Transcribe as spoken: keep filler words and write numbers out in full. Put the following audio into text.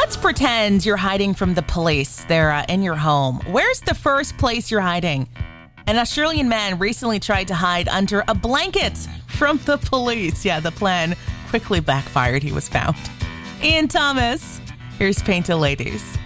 Let's pretend you're hiding from the police. They're uh, in your home. Where's the first place you're hiding? An Australian man recently tried to hide under a blanket from the police. Yeah, the plan quickly backfired. He was found. Ian Thomas, here's Painted Ladies.